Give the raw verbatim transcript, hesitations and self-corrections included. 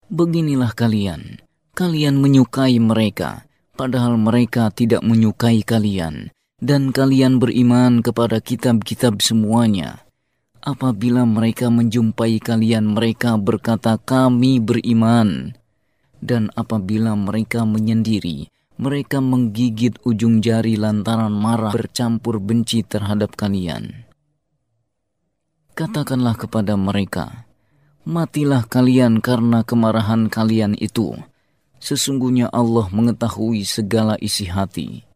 Beginilah kalian, kalian menyukai mereka, padahal mereka tidak menyukai kalian, dan kalian beriman kepada kitab-kitab semuanya. Apabila mereka menjumpai kalian, mereka berkata, kami beriman. Dan apabila mereka menyendiri, mereka menggigit ujung jari lantaran marah bercampur benci terhadap kalian. Katakanlah kepada mereka, matilah kalian karena kemarahan kalian itu. Sesungguhnya Allah mengetahui segala isi hati.